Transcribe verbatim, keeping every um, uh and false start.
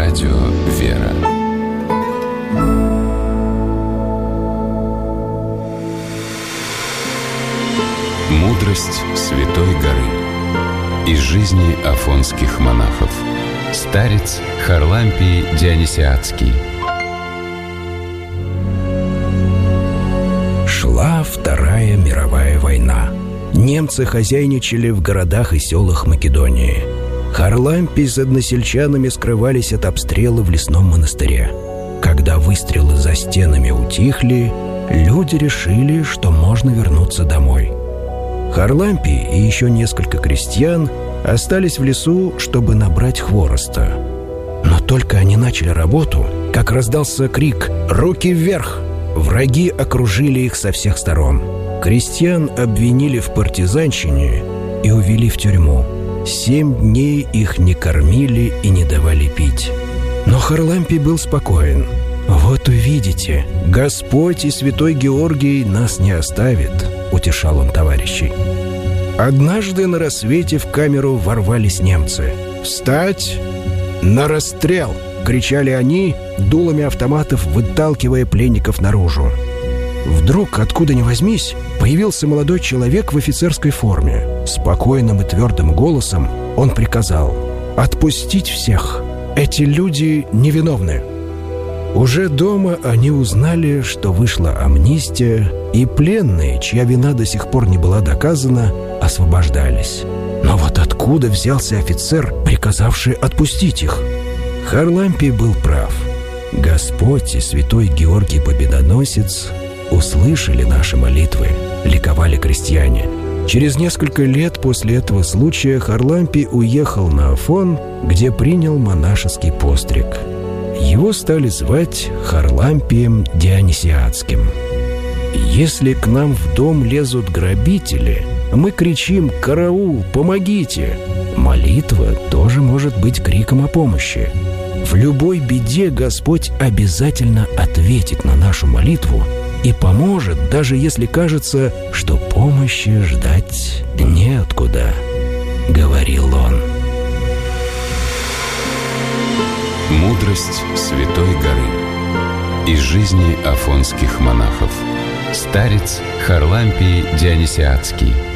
Радио «Вера». Мудрость Святой горы. Из жизни афонских монахов. Старец Харлампий Дионисиатский. Шла Вторая мировая война. Немцы хозяйничали в городах и селах Македонии. Харлампий с односельчанами скрывались от обстрела в лесном монастыре. Когда выстрелы за стенами утихли, люди решили, что можно вернуться домой. Харлампий и еще несколько крестьян остались в лесу, чтобы набрать хвороста. Но только они начали работу, как раздался крик «Руки вверх!». Враги окружили их со всех сторон. Крестьян обвинили в партизанщине и увели в тюрьму. Семь дней их не кормили и не давали пить. Но Харлампий был спокоен. «Вот увидите, Господь и святой Георгий нас не оставит», — утешал он товарищей. Однажды на рассвете в камеру ворвались немцы. «Встать! На расстрел!» — кричали они, дулами автоматов выталкивая пленников наружу. Вдруг, откуда ни возьмись, появился молодой человек в офицерской форме. Спокойным и твердым голосом он приказал: «Отпустить всех! Эти люди невиновны!» Уже дома они узнали, что вышла амнистия, и пленные, чья вина до сих пор не была доказана, освобождались. Но вот откуда взялся офицер, приказавший отпустить их? Харлампий был прав. Господь и святой Георгий Победоносец услышали наши молитвы, ликовали крестьяне. Через несколько лет после этого случая Харлампий уехал на Афон, где принял монашеский постриг. Его стали звать Харлампием Дионисиатским. Если к нам в дом лезут грабители, мы кричим «Караул! Помогите!». Молитва тоже может быть криком о помощи. В любой беде Господь обязательно ответит на нашу молитву и поможет, даже если кажется, что помощи ждать неоткуда, — говорил он. Мудрость Святой горы. Из жизни афонских монахов. Старец Харлампий Дионисиатский.